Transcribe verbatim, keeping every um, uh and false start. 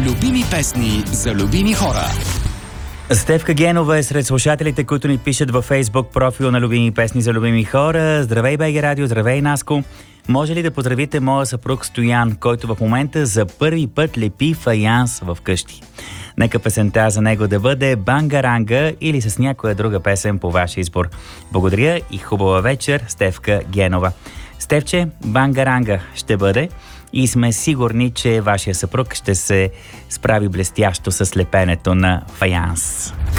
Любими песни за любими хора. Стефка Генова е сред слушателите, които ни пишат във Фейсбук профил на Любими песни за любими хора. Здравей, БГ Радио, здравей, Наско. Може ли да поздравите моя съпруг Стоян, който в момента за първи път лепи фаянс в къщи? Нека песента за него да бъде Бангаранга или с някоя друга песен по ваш избор. Благодаря и хубава вечер, Стефка Генова. Стефче, Бангаранга ще бъде и сме сигурни, че вашия съпруг ще се справи блестящо с лепенето на фаянс.